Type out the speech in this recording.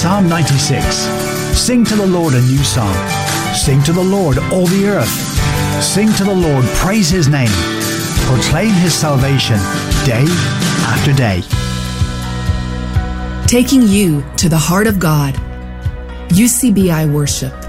Psalm 96. Sing to the Lord a new song. Sing to the Lord, all the earth. Sing to the Lord, praise His name. Proclaim His salvation day after day. Taking you to the heart of God. UCBI Worship.